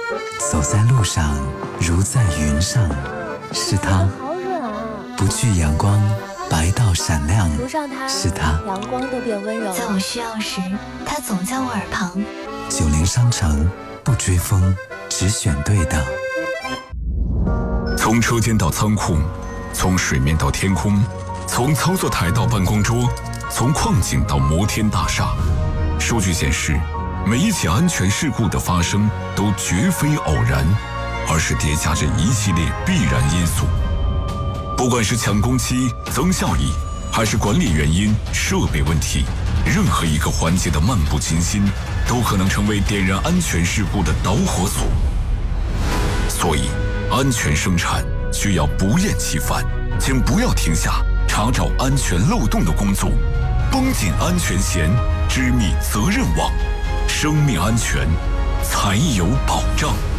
走在路上如在云上，是他； 好软啊！ 不惧阳光，白到闪亮， 涂上它， 是他； 阳光都变温柔了。 在我需要时，他总在我耳旁。 90商城不追风，只选对的。 从车间到仓库，从水面到天空，从操作台到办公桌，从矿井到摩天大厦，数据显示，每一起安全事故的发生都绝非偶然，而是叠加着一系列必然因素。不管是抢工期、增效益，还是管理原因、设备问题，任何一个环节的漫不经心，都可能成为点燃安全事故的导火索。所以，安全生产需要不厌其烦，请不要停下查找安全漏洞的工作，绷紧安全弦，织密责任网，生命安全才有保障。